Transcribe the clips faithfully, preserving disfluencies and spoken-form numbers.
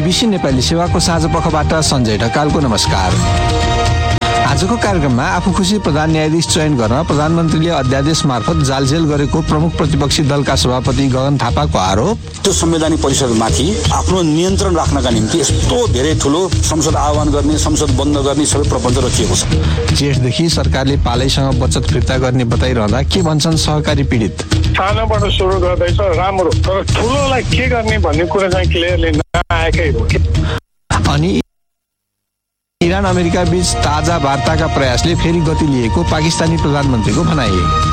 BBC Nepali सेवाको साँझ पखबाट सञ्जय ढकालको नमस्कार। आजको कार्यक्रममा आफू खुसी प्रधान न्यायाधीश चयन गर्न प्रधानमन्त्रीले अध्यादेश मार्फत जालझेल गरेको प्रमुख प्रतिपक्षी दलका सभापति गगन थापाको आरोप, त्यो संवैधानिक परिषदमाथि आफ्नो नियन्त्रण राख्नका निम्ति यस्तो धेरै ठुलो संसद आह्वान गर्ने, संसद बन्द गर्ने सबै प्रबन्ध रखिएको छ। जेठदेखि सरकारले पालैसँग बचत फिर्ता गर्ने बताइरहँदा के भन्छन् सहकारी पीडित? सानोबाट सुरु गर्दैछ राम्रो, तर ठुलोलाई के गर्ने भन्ने कुरा चाहिँ क्लियरली नआएकै हो। अनि इरान अमेरिका बीच ताजा वार्ताका प्रयासले फेरि गति लिएको पाकिस्तानी प्रधानमन्त्रीको भनाइ।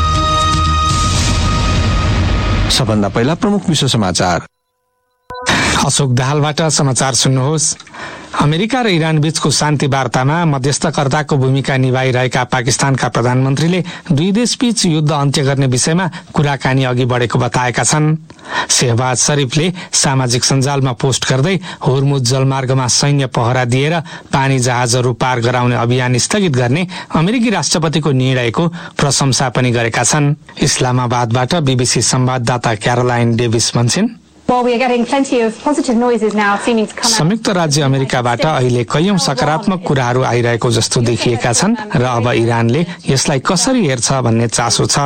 सबभन्दा पहिला प्रमुख विश्व समाचार। अशोक दाहालबाट समाचार सुन्नुहोस्। अमेरिका र इरान बीचको शान्ति वार्तामा मध्यस्थकर्ताको भूमिका निभाइरहेका पाकिस्तानका प्रधानमन्त्रीले दुई देशबीच युद्ध अन्त्य गर्ने विषयमा कुराकानी अघि बढेको बताएका छन्। शेहबाज शरीफले सामाजिक सञ्जालमा पोस्ट गर्दै होर्मुज जलमार्गमा सैन्य पहरा दिएर पानी जहाजहरू पार गराउने अभियान स्थगित गर्ने अमेरिकी राष्ट्रपतिको निर्णयको प्रशंसा पनि गरेका छन्। इस्लामाबादबाट बीबीसी संवाददाता क्यारोलाइन डेभिस भन्छन्, संयुक्त राज्य अमेरिकाबाट अहिले कैयौं सकारात्मक कुराहरू आइरहेको जस्तो देखिएका छन् र अब इरानले यसलाई कसरी हेर्छ भन्ने चासो छ।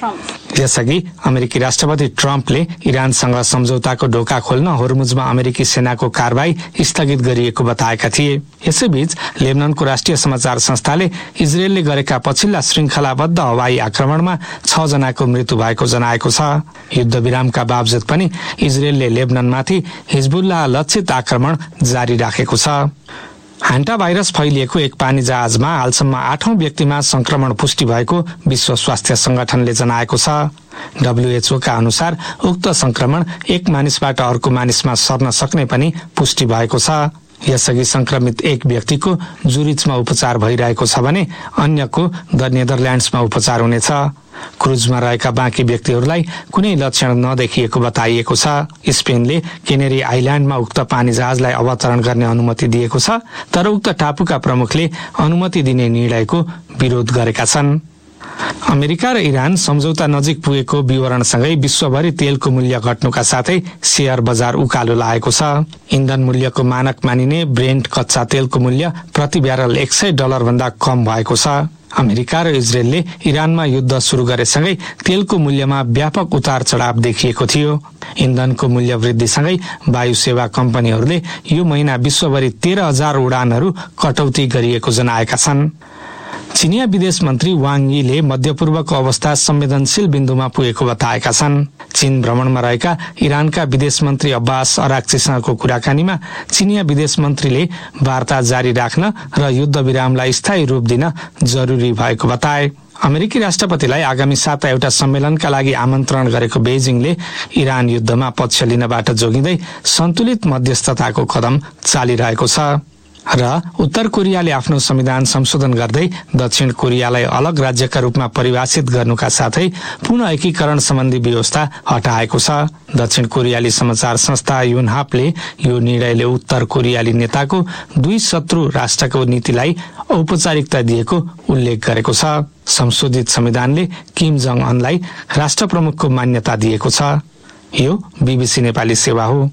यसअघि अमेरिकी राष्ट्रपति ट्रम्पले इरानसँग सम्झौताको ढोका खोल्न होर्मुजमा अमेरिकी सेनाको कारबाही स्थगित गरिएको बताएका थिए। यसैबीच लेबनानको राष्ट्रिय समाचार संस्थाले इजरायलले गरेका पछिल्ला श्रृङ्खलाबद्ध हवाई आक्रमणमा छ जनाको मृत्यु भएको जनाएको छ। युद्ध विरामका बावजुद पनि इजरायलले लेबनानमाथि हिजबुल्लाह लक्षित आक्रमण जारी राखेको छ। हान्टा भाइरस फैलिएको एक पानी जहाजमा हालसम्म आठौं व्यक्तिमा संक्रमण पुष्टि भएको विश्व स्वास्थ्य संगठनले जनाएको छ। डब्ल्युएचओ का अनुसार उक्त संक्रमण एक मानिसबाट अर्को मानिसमा सर्न सक्ने पनि पुष्टि भएको छ। यसअघि संक्रमित एक व्यक्तिको जुरिचमा उपचार भइरहेको छ भने अन्यको द नेदरल्यान्ड्समा उपचार हुनेछ। क्रुजमा रहेका बाँकी व्यक्तिहरूलाई कुनै लक्षण नदेखिएको बताइएको छ। स्पेनले केनेरी आइल्याण्डमा उक्त पानी जहाजलाई अवतरण गर्ने अनुमति दिएको छ, तर उक्त टापुका प्रमुखले अनुमति दिने निर्णयको विरोध गरेका छन्। अमेरिका र इरान सम्झौता नजिक पुगेको विवरणसँगै विश्वभरि तेलको मूल्य घट्नुका साथै शेयर बजार उकालो लागेको छ। इन्धन मूल्यको मानक मानिने ब्रेन्ट कच्चा तेलको मूल्य प्रति ब्यारल एक सय डलर भन्दा कम भएको छ। अमेरिका र इजरायलले इरानमा युद्ध सुरु गरेसँगै तेलको मूल्यमा व्यापक उतार चढाव देखिएको थियो। इन्धनको मूल्य वृद्धिसँगै वायु सेवा कम्पनीहरूले यो महिना विश्वभरि तेह्र हजार उडानहरू कटौती गरिएको जनाएका छन्। चिनिया विदेश मन्त्री वाङ यीले मध्यपूर्वको अवस्था संवेदनशील बिन्दुमा पुगेको बताएका छन्। चीन भ्रमणमा रहेका इरानका विदेश मन्त्री अब्बास अराक्चीसँगको कुराकानीमा चिनिया विदेश मन्त्रीले वार्ता जारी राख्न र युद्ध विरामलाई स्थायी रूप दिन जरुरी भएको बताए। अमेरिकी राष्ट्रपतिलाई आगामी साता एउटा सम्मेलनका लागि आमन्त्रण गरेको बेजिङले इरान युद्धमा पक्ष लिनबाट जोगिँदै सन्तुलित मध्यस्थताको कदम चालिरहेको छ र उत्तर कोरियाले आफ्नो संविधान संशोधन गर्दै दक्षिण कोरियालाई अलग राज्यका रूपमा परिभाषित गर्नुका साथै पुनः एकीकरण सम्बन्धी व्यवस्था हटाएको छ। दक्षिण कोरियाली समाचार संस्था योनहापले यो निर्णयले उत्तर कोरियाली नेताको दुई शत्रु राष्ट्रको नीतिलाई औपचारिकता दिएको उल्लेख गरेको छ। संशोधित संविधानले किम जङ अनलाई राष्ट्र प्रमुखको मान्यता दिएको छ। यो बीबीसी नेपाली सेवा हो।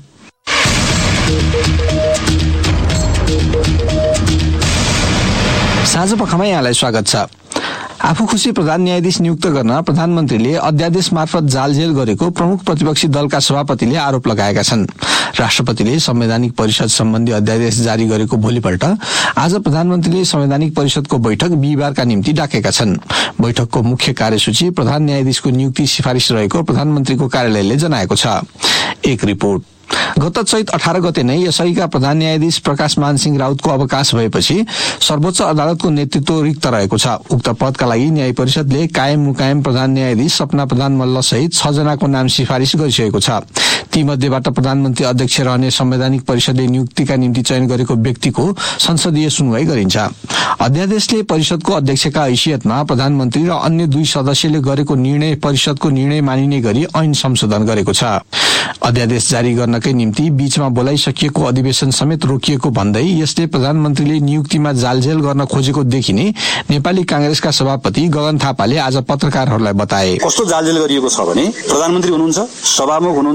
साँझ पखमा यहाँलाई स्वागत छ। आफू खुसी प्रधान न्यायाधीश नियुक्त गर्न प्रधानमन्त्रीले अध्यादेश मार्फत जालझेल गरेको प्रमुख प्रतिपक्षी दलका सभापतिले आरोप लगाएका छन्। राष्ट्रपतिले संवैधानिक परिषद सम्बन्धी अध्यादेश जारी गरेको भोलिपल्ट आज प्रधानमन्त्रीले संवैधानिक परिषदको बैठक बिहिबारका निम्ति डाकेका छन्। बैठकको मुख्य कार्यसूची प्रधान न्यायाधीशको नियुक्ति सिफारिस रहेको प्रधानमन्त्रीको कार्यालयले जनाएको छ। एक रिपोर्ट। गत चैत अठार गते नै यसअघिका प्रधान न्यायाधीश प्रकाश मान सिंह राउतको अवकाश भएपछि सर्वोच्च अदालतको नेतृत्व रिक्त रहेको छ। उक्त पदका लागि न्याय परिषदले कायम मुकायम प्रधान न्यायाधीश सपना प्रधान मल्ल सहित छ जनाको नाम सिफारिस गरिसकेको छ। ती मध्येबाट प्रधानमन्त्री अध्यक्ष रहने संवैधानिक परिषदले नियुक्तिका निम्ति चयन गरेको व्यक्तिको संसदीय सुनवाई गरिन्छ। अध्यादेशले परिषदको अध्यक्षका हैसियतमा प्रधानमन्त्री र अन्य दुई सदस्यले गरेको निर्णय परिषदको निर्णय मानिने गरी ऐन संशोधन गरेको छ। अध्यादेश जारी गर्नकै निम्ति बीचमा बोलाइसकिएको अधिवेशन समेत रोकिएको भन्दै यसले प्रधानमन्त्रीले नियुक्तिमा जालझेल गर्न खोजेको देखिने नेपाली कांग्रेसका सभापति गगन थापाले आज पत्रकारहरूलाई बताए। कस्तो जालझेल गरिएको छ भने प्रधानमन्त्री हुनुहुन्छ, सभामुख हुनुहुन्छ र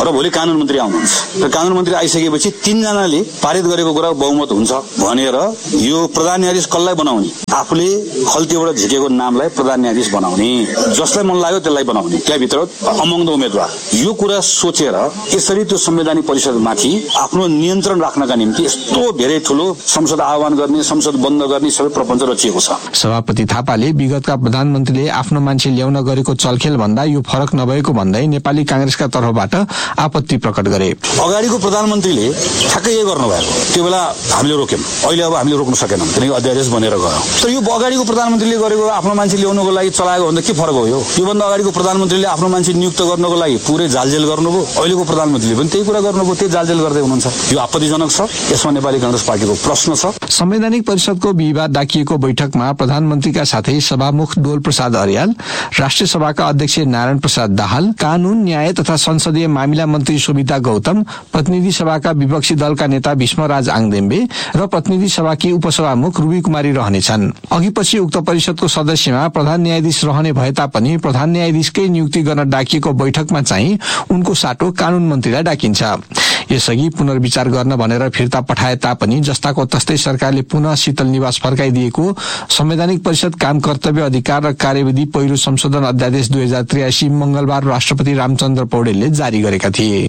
तर भोलि कानुन मन्त्री आउनुहुन्छ र कानुन मन्त्री आइसकेपछि तीनजनाले पारित गरेको कुरा बहुमत हुन्छ भनेर यो प्रधान न्यायाधीश कसलाई बनाउने, आफूले खल्तीबाट झिकेको नामलाई प्रधान न्यायाधीश बनाउने, जसलाई मन लाग्यो त्यसलाई बनाउने, त्यहाँभित्र अमङ्ग उम्मेदवार, यो कुरा सोचेर यसरी त्यो संवैधानिक परिषदमाथि आफ्नो नियन्त्रण राख्नका निम्ति यस्तो धेरै ठुलो संसद आह्वान गर्ने, संसद बन्द गर्ने सबै प्रपञ्च रचिएको छ। सभापति थापाले विगतका प्रधानमन्त्रीले आफ्नो मान्छे ल्याउन गरेको चलखेल भन्दा यो फरक नभएको भन्दै नेपाली कांग्रेसका तर्फबाट आपत्ति प्रकट गरे। अगाडिको प्रधानमन्त्रीले ठ्याक्कै यही गर्नुभएको, त्यो बेला हामीले रोक्यौं, अहिले अब हामीले रोक्न सकेनौं किनकि अध्यादेश बनेर गयो। तर यो अगाडिको प्रधानमन्त्रीले गरेको आफ्नो मान्छे ल्याउनको लागि चलाएको भन्दा के फरक हो? यो योभन्दा अगाडिको प्रधानमन्त्रीले आफ्नो मान्छे नियुक्त गर्नको लागि पुरै जालजेल गर्नुभयो, अहिलेको प्रधानमन्त्रीले पनि त्यही कुरा गर्नुभयो, त्यही जालजेल गर्दै हुनुहुन्छ। यो आपत्तिजनक छ, यसमा नेपाली कांग्रेस पार्टीको प्रश्न छ। संवैधानिक परिषदको बिहिबार डाकिएको बैठकमा प्रधानमन्त्रीका साथै सभामुख डोल प्रसाद अर्याल, राष्ट्रिय सभाका अध्यक्ष नारायण प्रसाद दाहाल, कानून न्याय तथा संसदीय मामिला मन्त्री शोभिता गौतम, प्रतिनिधि सभाका विपक्षी दलका नेता भीष्मराज आङदेम्बे र प्रतिनिधि सभाकी उपसभामुख रुबी कुमारी रहनेछन्। अघिपछि उक्त परिषदको सदस्यमा प्रधान न्यायाधीश रहने भए तापनि प्रधान न्यायाधीशकै नियुक्ति गर्न डाकिएको बैठकमा चाहिँ उनको साटो कानून मन्त्रीलाई डाकिन्छ। यसअघि पुनर्विचार गर्न भनेर फिर्ता पठाए तापनि जस्ताको तस्तै सरकारले पुनः शीतल निवास फर्काइदिएको संवैधानिक परिषद काम कर्तव्य अधिकार र कार्यविधि पहिलो संशोधन अध्यादेश दुई हजार त्रियासी मंगलबार राष्ट्रपति रामचन्द्र पौडेलले जारी गरेका थिए।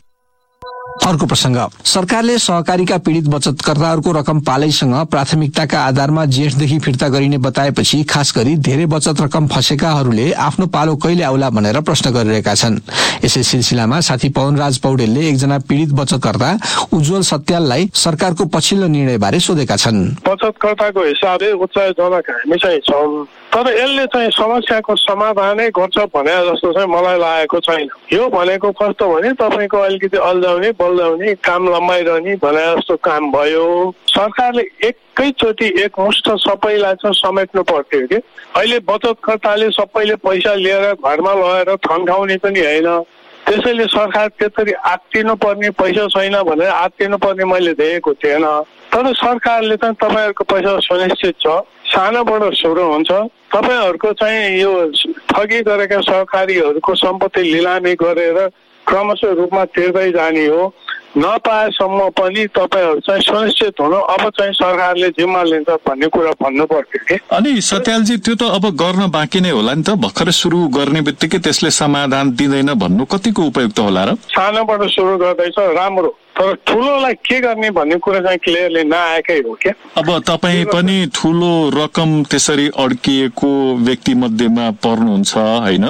अर्को प्रसंग, सरकारले सहकारीका पीड़ित बचतकर्ताहरूको रकम पालैसँग प्राथमिकताका आधारमा जेठदेखि फिर्ता गरिने बताएपछि खास गरी धेरै बचत रकम फसेकाहरूले आफ्नो पालो कहिले आउला भनेर प्रश्न गरिरहेका छन्। यसै सिलसिलामा साथी पवनराज पौडेलले एकजना पीड़ित बचतकर्ता उज्जवल सत्याललाई सरकारको पछिल्लो निर्णय बारे सोधेका छन्। बचतकर्ताको हिसाबले उत्साहजनक हामी चाहिँ छौँ, तर यसले चाहिँ समस्याको समाधानै गर्छ भने जस्तो चाहिँ मलाई लागेको छैन। यो भनेको कस्तो भने तपाईँको अलिकति अल्झाउने बल्झाउने काम लम्बाइरहने भने जस्तो काम भयो। सरकारले एकैचोटि एकमुष्ट सबैलाई चाहिँ समेट्नु पर्थ्यो कि अहिले बचतकर्ताले सबैले पैसा लिएर घरमा लगेर थन्काउने पनि होइन। त्यसैले सरकार त्यसरी आत्तिनु पर्ने पैसा छैन भनेर आत्तिनु पर्ने मैले देखेको थिएन। तर सरकारले चाहिँ तपाईँहरूको पैसा सुनिश्चित छ, सानोबाट सुरु हुन्छ। तपाईँहरूको चाहिँ यो ठगी गरेका सहकारीहरूको सम्पत्ति लिलामी गरेर क्रमशः रूपमा तिर्दै जाने हो। नपाएसम्म पनि तपाईँहरू चाहिँ सुनिश्चित हुनु अब चाहिँ सरकारले जिम्मा लिन्छ भन्ने कुरा भन्नु पर्थ्यो कि। अनि सत्यालजी, त्यो त अब गर्न बाँकी नै होला नि त, भर्खरै सुरु गर्ने बित्तिकै त्यसले समाधान दिँदैन भन्नु कतिको उपयुक्त होला र? सानोबाट सुरु गर्दैछ राम्रो, तर ठुलोलाई के गर्ने भन्ने कुरा चाहिँ क्लियरली नआएकै हो क्या। अब तपाईँ पनि ठुलो रकम त्यसरी अड्किएको व्यक्ति मध्येमा पर्नुहुन्छ होइन?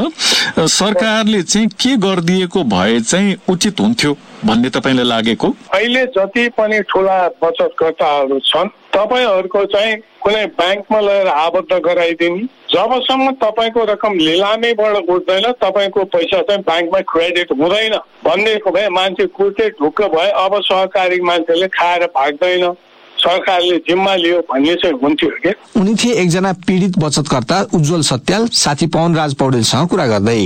सरकारले चाहिँ के गरिदिएको भए चाहिँ उचित हुन्थ्यो भन्ने तपाईँलाई लागेको? अहिले जति पनि ठुला बचतकर्ताहरू छन् तपाईँहरूको चाहिँ कुनै ब्याङ्कमा लगेर आबद्ध गराइदिने, जबसम्म तपाईँको रकम लिलामीबाट उठ्दैन तपाईँको पैसा चाहिँ ब्याङ्कमा क्रेडिट हुँदैन भनिदिएको भए मान्छे कुर्ते ढुक्क भए अब सहकारी मान्छेले खाएर भाग्दैन, सरकारले जिम्मा लियो भन्ने चाहिँ हुन्थ्यो कि। उनी थिए एकजना पीडित बचतकर्ता उज्जवल सत्याल, साथी पवनराज पौडेलसँग कुरा गर्दै।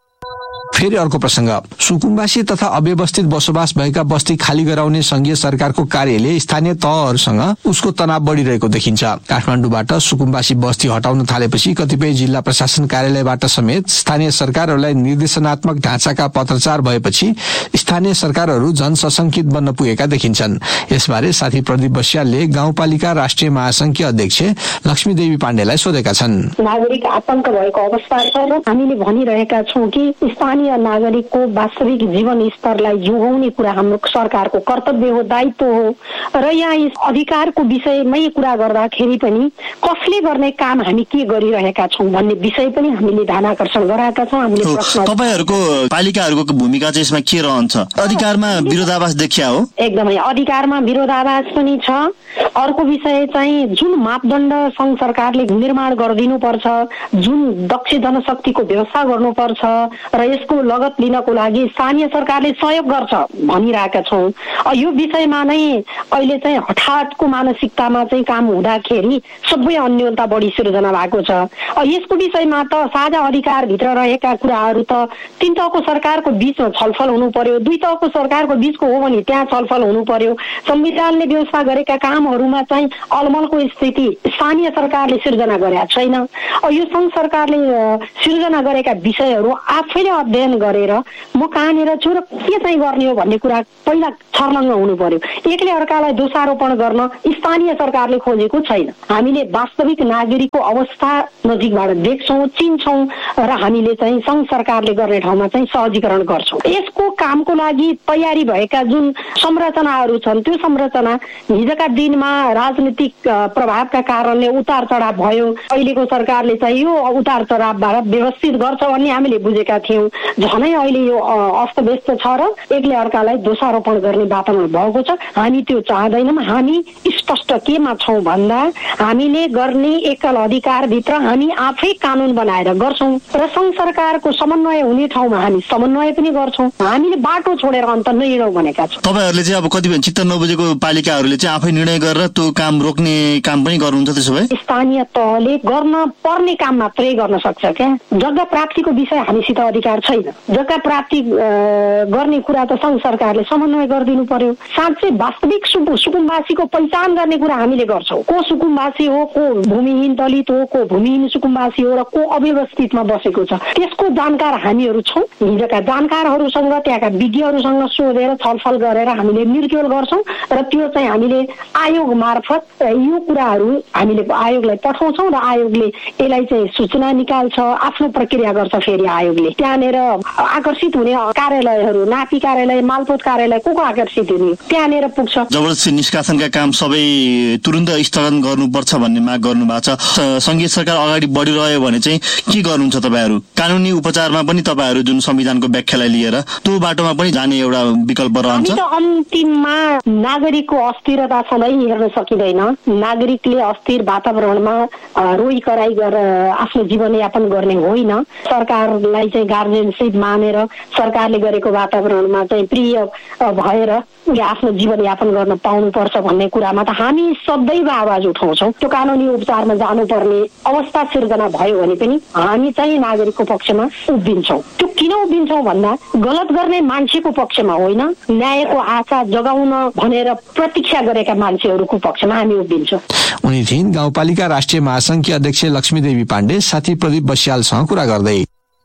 फेरि अर्को प्रसंग, सुकुम्बासी तथा अव्यवस्थित बसोबास भएका बस्ती खाली गराउने संघीय सरकारको कार्यले स्थानीय तहहरूसँग उसको तनाव बढ़िरहेको देखिन्छ। काठमाडौँबाट सुकुम्बासी बस्ती हटाउन थालेपछि कतिपय जिल्ला प्रशासन कार्यालयबाट समेत स्थानीय सरकारहरूलाई निर्देशनात्मक ढाँचाका पत्रचार भएपछि स्थानीय सरकारहरू झन सशंकित बन्न पुगेका देखिन्छन्। यसबारे साथी प्रदीप बस्यालले गाउँपालिका राष्ट्रिय महासंघकी अध्यक्ष लक्ष्मी देवी पाण्डेलाई सोधेका छन्। नागरिक आतंक भएको अवस्था छ र हामीले भनिरहेका छौँ कि स्थानीय नागरिकको वास्तविक जीवन स्तरलाई जोगाउने कुरा हाम्रो सरकारको कर्तव्य हो, दायित्व हो। र यहाँ यस अधिकारको विषयमै कुरा गर्दाखेरि पनि कसले गर्ने काम हामी के गरिरहेका छौँ भन्ने विषय पनि हामीले ध्यानाकर्षण गराएका छौँ। हामीले प्रश्न, तपाईहरुको पालिकाहरूको भूमिका चाहिँ यसमा के रहन्छ? अधिकारमा विरोधाभास देखिया हो? एकदमै अधिकारमा विरोधाभास पनि छ। अर्को विषय चाहिँ जुन मापदण्ड संघ सरकारले निर्माण गरिदिनु पर्छ, जुन दक्ष जनशक्तिको व्यवस्था गर्नुपर्छ र यसको लगत लिनको लागि स्थानीय सरकारले सहयोग गर्छ भनिरहेका छौँ। यो विषयमा नै अहिले चाहिँ हठातको मानसिकतामा चाहिँ काम हुँदाखेरि सबै अन्योलता बढी सिर्जना भएको छ। यसको विषयमा त साझा अधिकारभित्र रहेका कुराहरू त तीन तहको सरकारको बीचमा छलफल हुनु पर्यो, दुई तहको सरकारको बीचको हो भने त्यहाँ छलफल हुनु पर्यो। संविधानले व्यवस्था गरेका कामहरूमा चाहिँ अलमलको स्थिति स्थानीय सरकारले सिर्जना गरेका छैन। यो संघ सरकारले सिर्जना गरेका विषयहरू आफैले अध्ययन गरेर म कहाँनिर छु र के चाहिँ गर्ने हो भन्ने कुरा पहिला छर्लङ्ग हुनु पर्यो। एकले अर्कालाई दोषारोपण गर्न स्थानीय सरकारले खोजेको छैन। हामीले वास्तविक नागरिकको अवस्था नजिकबाट देख्छौँ, चिन्छौँ र हामीले चाहिँ सङ्घ सरकारले गर्ने ठाउँमा चाहिँ सहजीकरण गर्छौँ। यसको कामको लागि तयारी भएका जुन संरचनाहरू छन् त्यो संरचना हिजोका दिनमा राजनीतिक प्रभावका कारणले उतार चढाव भयो। अहिलेको सरकारले चाहिँ यो उतार चढावबाट व्यवस्थित गर्छ भन्ने हामीले बुझेका थियौँ। झनै अहिले यो अस्तव्यस्त छ र एकले अर्कालाई दोषारोपण गर्ने वातावरण भएको छ। हामी त्यो चाहदैनौँ। हामी स्पष्ट केमा छौँ भन्दा हामीले गर्ने एकल अधिकारभित्र हामी आफै कानुन बनाएर गर्छौँ र सङ्घ सरकारको समन्वय हुने ठाउँमा हामी समन्वय पनि गर्छौँ। हामीले बाटो छोडेर अन्त नहिँडौँ भनेका छौँ। तपाईँहरूले चाहिँ अब कतिपय चित्त नबुझेको पालिकाहरूले चाहिँ आफै निर्णय गरेर त्यो काम रोक्ने काम पनि गर्नुहुन्छ? त्यसो भए स्थानीय तहले गर्न पर्ने काम मात्रै गर्न सक्छ क्या। जग्गा प्राप्तिको विषय हामीसित अधिकार छैन। जग्गा प्राप्ति गर्ने कुरा त सङ्घ सरकारले समन्वय गरिदिनु पर्यो। साँच्चै वास्तविक सुकुम्बासीको पहिचान गर्ने कुरा हामीले गर्छौँ। को सुकुम्बासी हो, को भूमिहीन दलित हो, को भूमिहीन सुकुम्बासी हो र को अव्यवस्थितमा बसेको छ त्यसको जानकार हामीहरू छौँ। हिजोका जानकारहरूसँग त्यहाँका विज्ञहरूसँग सोधेर छलफल गरेर हामीले निर्क्योल गर्छौँ र त्यो चाहिँ हामीले आयोग मार्फत यो कुराहरू हामीले आयोगलाई पठाउँछौँ र आयोगले यसलाई चाहिँ सूचना निकाल्छ, आफ्नो प्रक्रिया गर्छ। फेरि आयोगले त्यहाँनिर आकर्षित हुने कार्यालयहरू, नापी कार्यालय, मालपोत कार्यालय को को आकर्षित हुने त्यहाँनिर पुग्छ। जबरजस्ती निष्कासनका काम सबै तुरुन्त स्थगन गर्नुपर्छ भन्ने माग गर्नु भएको छ। सङ्घीय सरकार अगाडि बढिरह्यो भने चाहिँ के गर्नुहुन्छ तपाईँहरू? कानुनी उपचारमा पनि तपाईँहरू जुन संविधानको व्याख्यालाई लिएर त्यो बाटोमा पनि जाने एउटा विकल्प रहन्छ? अन्तिममा नागरिकको अस्थिरता सधैँ हेर्न सकिँदैन। नागरिकले अस्थिर वातावरणमा रोई कराई गरेर आफ्नो जीवनयापन गर्ने होइन। सरकारलाई चाहिँ गार्जियनसिप मानेर सरकारले गरेको वातावरणमा चाहिँ प्रिय भएर आफ्नो जीवनयापन गर्न पाउनुपर्छ भन्ने कुरामा त हामी सदैव आवाज उठाउँछौँ। त्यो कानुनी उपचारमा जानुपर्ने अवस्था सिर्जना भयो भने पनि हामी चाहिँ नागरिकको पक्षमा उभिन्छौँ। त्यो किन उभिन्छौँ भन्दा गलत गर्ने मान्छेको पक्षमा होइन, न्यायको आशा जगाउन भनेर प्रतीक्षा गरेका मान्छेहरूको पक्षमा हामी उभिन्छौँ। उनी थिइन् गाउँपालिका राष्ट्रिय महासंघकी अध्यक्ष लक्ष्मीदेवी पाण्डे साथी प्रदीप बस्यालसँग कुरा गर्दै।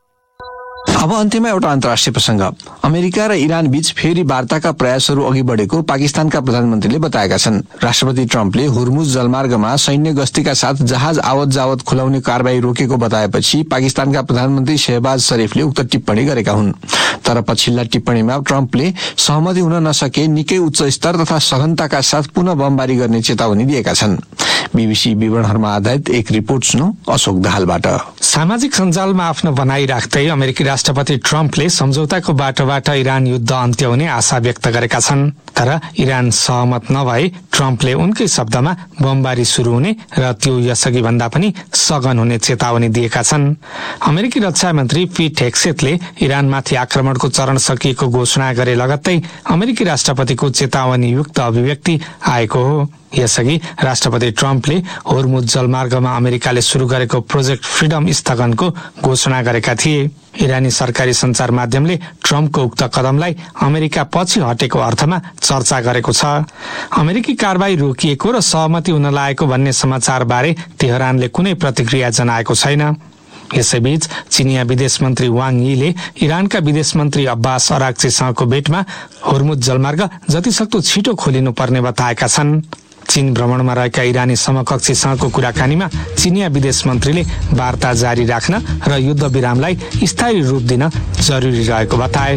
अब अन्त्यमा एउटा अन्तर्राष्ट्रिय प्रसंग। अमेरिका र इरान बीच फेरि वार्ताका प्रयासहरू अघि बढेको पाकिस्तानका प्रधानमन्त्रीले बताएका छन्। राष्ट्रपति ट्रम्पले हुर्मुज जलमार्गमा सैन्य गस्तीका साथ जहाज आवत जावत खुलाउने कारबाही रोकेको बताएपछि पाकिस्तानका प्रधानमन्त्री शहबाज शरीफले उक्त टिप्पणी गरेका हुन्। तर पछिल्ला टिप्पणीमा ट्रम्पले सहमति हुन नसके निकै उच्च स्तर तथा सघनताका साथ पुनः बमबारी गर्ने चेतावनी दिएका छन्। बीबीसी विवरणहरूमा आधारित एक रिपोर्ट सुनौ अशोक दाहालबाट। सामाजिक सञ्जालमा आफ्नो भनाई राख्दै अमेरिकी राष्ट्रपति ट्रम्पले सम्झौताको बाटोबाट इरान युद्ध अन्त्य हुने आशा व्यक्त गरेका छन्। तर इरान सहमत नभए ट्रम्पले उनकै शब्दमा बमबारी शुरू हुने र त्यो यसअघि भन्दा पनि सघन हुने चेतावनी दिएका छन्। अमेरिकी रक्षा मन्त्री पीट हेक्सेटले इरानमाथि आक्रमणको चरण सकिएको घोषणा गरे लगत्तै अमेरिकी राष्ट्रपतिको चेतावनीयुक्त अभिव्यक्ति आएको हो। यसअघि राष्ट्रपति ट्रम्पले होर्मुज जलमार्गमा अमेरिकाले शुरू गरेको प्रोजेक्ट फ्रिडम स्थगनको घोषणा गरेका थिए। इरानी सरकारी सञ्चार माध्यमले ट्रम्पको उक्त कदमलाई अमेरिका पछि हटेको अर्थमा चर्चा गरेको छ। अमेरिकी कारबाही रोकिएको र सहमति हुन लागेको भन्ने समाचार बारे तेहरानले कुनै प्रतिक्रिया जनाएको छैन। यसैबीच चिनिया विदेश मन्त्री वाङ यीले इरानका विदेश मन्त्री अब्बास अराक्चीसँगको भेटमा होर्मुज जलमार्ग जतिसक्दो छिटो खोलिनुपर्ने बताएका छन्। चीन भ्रमणमा रहेका इरानी समकक्षीसँगको कुराकानीमा चिनिया विदेश मन्त्रीले वार्ता जारी राख्न र युद्ध विरामलाई स्थायी रूप दिन जरुरी रहेको बताए।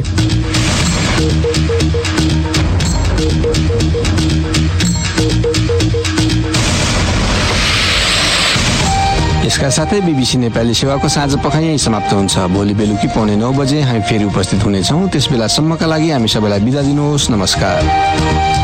यसका साथै बीबीसी नेपाली सेवाको साँझ पख यही समाप्त हुन्छ। भोलि बेलुकी पौने नौ बजे हामी फेरि उपस्थित हुनेछौँ। त्यस बेलासम्मका लागि हामी सबैलाई बिदा दिनुहोस्। नमस्कार।